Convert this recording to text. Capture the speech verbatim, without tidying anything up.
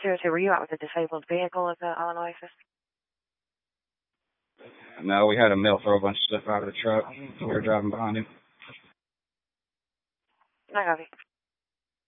zero two, were you out with a disabled vehicle at the Island Oasis? No, we had a male throw a bunch of stuff out of the truck. We were driving behind him. I copy.